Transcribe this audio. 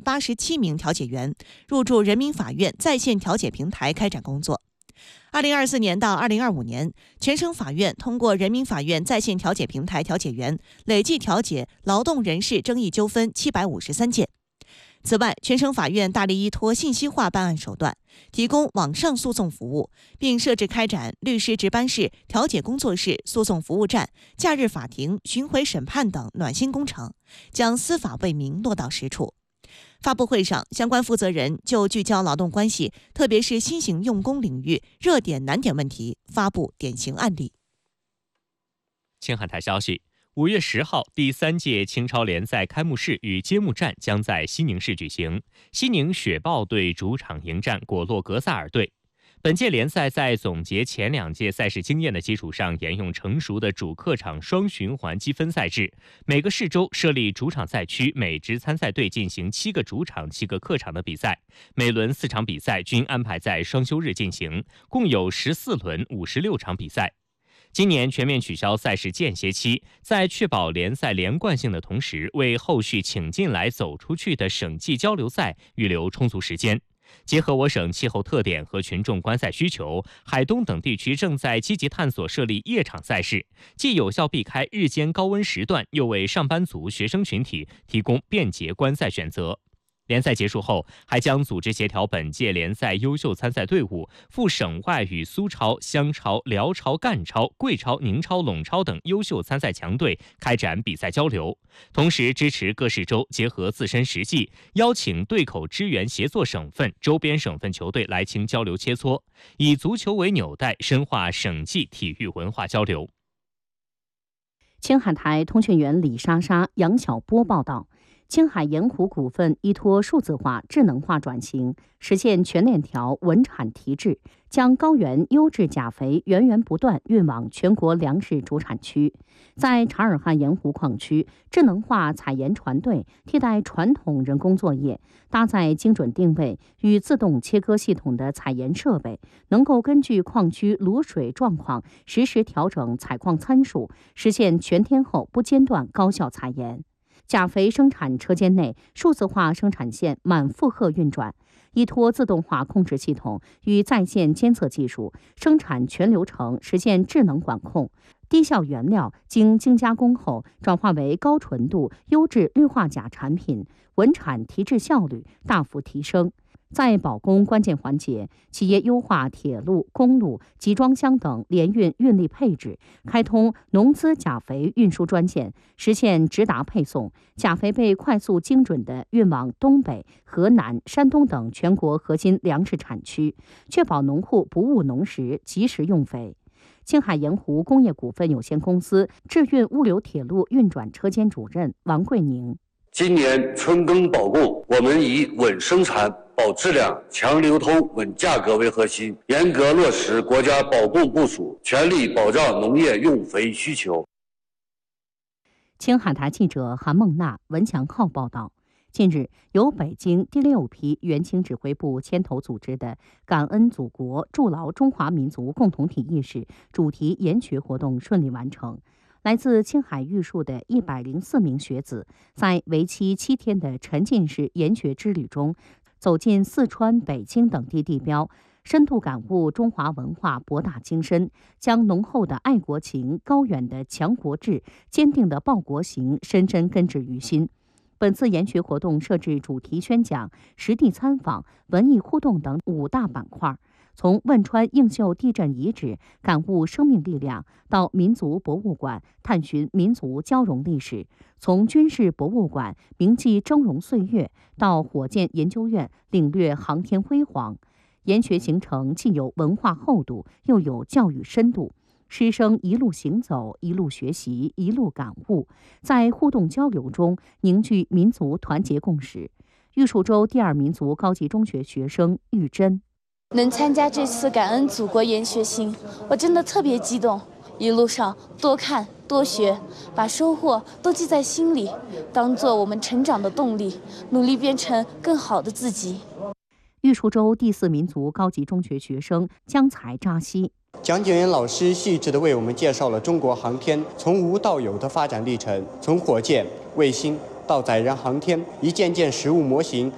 187名调解员入驻人民法院在线调解平台开展工作。2024年到2025年，全省法院通过人民法院在线调解平台调解员累计调解劳动人事争议纠纷753件。此外，全省法院大力依托信息化办案手段，提供网上诉讼服务，并设置开展律师值班室、调解工作室、诉讼服务站、假日法庭、巡回审判等暖心工程，将司法为民落到实处。发布会上，相关负责人就聚焦劳动关系，特别是新型用工领域热点难点问题，发布典型案例。 青海台消息，5月10号，第3届青超联赛开幕式与揭幕战将在西宁市举行。西宁雪豹队主场迎战果洛格萨尔队。本届联赛在总结前2届赛事经验的基础上，沿用成熟的主客场双循环积分赛制，每个市州设立主场赛区，每支参赛队进行7个主场、7个客场的比赛，每轮4场比赛均安排在双休日进行，共有14轮56场比赛。今年全面取消赛事间歇期，在确保联赛连贯性的同时，为后续请进来走出去的省际交流赛预留充足时间。结合我省气候特点和群众观赛需求，海东等地区正在积极探索设立夜场赛事，既有效避开日间高温时段，又为上班族、学生群体提供便捷观赛选择。联赛结束后，还将组织协调本届联赛优秀参赛队伍赴省外与苏超、湘超、辽超、赣超、贵超、宁超、陇超等优秀参赛强队开展比赛交流，同时支持各市州结合自身实际，邀请对口支援协作省份、周边省份球队来青交流切磋，以足球为纽带，深化省际体育文化交流。 青海台通讯员李莎莎、杨晓波报道。青海盐湖股份依托数字化、智能化转型，实现全链条稳产提质，将高原优质钾肥源源不断运往全国粮食主产区。在察尔汗盐湖矿区，智能化采盐船队替代传统人工作业，搭载精准定位与自动切割系统的采盐设备，能够根据矿区卤水状况实时调整采矿参数，实现全天候不间断高效采盐。钾肥生产车间内数字化生产线满负荷运转，依托自动化控制系统与在线监测技术，生产全流程实现智能管控。低效原料经加工后转化为高纯度、优质氯化钾产品，稳产提质效率大幅提升。在保供关键环节，企业优化铁路、公路、集装箱等联运运力配置，开通农资钾肥运输专线，实现直达配送，钾肥被快速精准地运往东北、河南、山东等全国核心粮食产区，确保农户不误农时及时用肥。青海盐湖工业股份有限公司智运物流铁路运转车间主任王桂宁： 今年春耕保供，我们以稳生产、保质量、强流通、稳价格为核心，严格落实国家保供部署，全力保障农业用肥需求。 青海台记者韩梦娜、文强浩报道。近日，由北京第6批援青指挥部牵头组织的“感恩祖国、筑牢中华民族共同体意识”主题研学活动顺利完成。来自青海玉树的104名学子，在为期7天的沉浸式研学之旅中，走进四川、北京等地地标，深度感悟中华文化博大精深，将浓厚的爱国情、高远的强国志、坚定的报国行深深根植于心。本次研学活动设置主题宣讲、实地参访、文艺互动等5大板块，从汶川映秀地震遗址感悟生命力量，到民族博物馆探寻民族交融历史；从军事博物馆铭记峥嵘岁月，到火箭研究院领略航天辉煌。研学行程既有文化厚度，又有教育深度。师生一路行走，一路学习，一路感悟，在互动交流中凝聚民族团结共识。玉树州第2民族高级中学学生玉珍： 能参加这次感恩祖国研学行，我真的特别激动。一路上多看多学，把收获都记在心里，当做我们成长的动力，努力变成更好的自己。 玉树州第4民族高级中学学生江才扎西： 讲解员老师细致地为我们介绍了中国航天从无到有的发展历程，从火箭、卫星到载人航天，一件件实物模型